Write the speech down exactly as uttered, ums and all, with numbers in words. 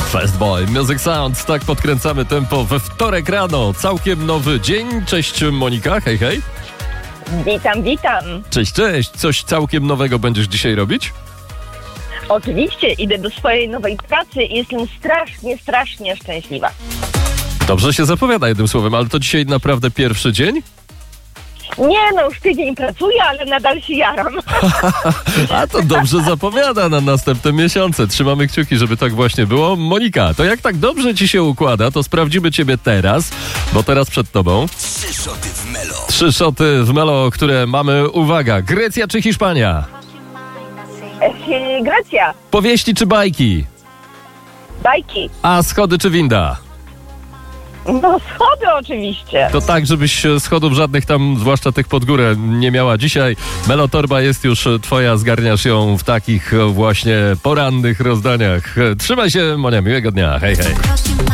Fast Boy, Music Sound, tak podkręcamy tempo we wtorek rano. Całkiem nowy dzień. Cześć Monika, hej hej. Witam, witam. Cześć, cześć. Coś całkiem nowego będziesz dzisiaj robić? Oczywiście, idę do swojej nowej pracy i jestem strasznie, strasznie szczęśliwa. Dobrze się zapowiada jednym słowem, ale to dzisiaj naprawdę pierwszy dzień? Nie no, już tydzień pracuję, ale nadal się jaram. A to dobrze zapowiada na następne miesiące. Trzymamy kciuki, żeby tak właśnie było. Monika, to jak tak dobrze ci się układa, to sprawdzimy ciebie teraz, bo teraz przed tobą Trzy szoty w Melo. trzy szoty w Melo, które mamy, uwaga, Grecja czy Hiszpania? E, Grecja, Powieści czy bajki? bajki. A schody czy winda? No schody oczywiście. To tak, żebyś schodów żadnych tam, zwłaszcza tych pod górę, nie miała dzisiaj. Melo Torba jest już twoja, zgarniasz ją w takich właśnie porannych rozdaniach. Trzymaj się, Monia, miłego dnia, hej hej.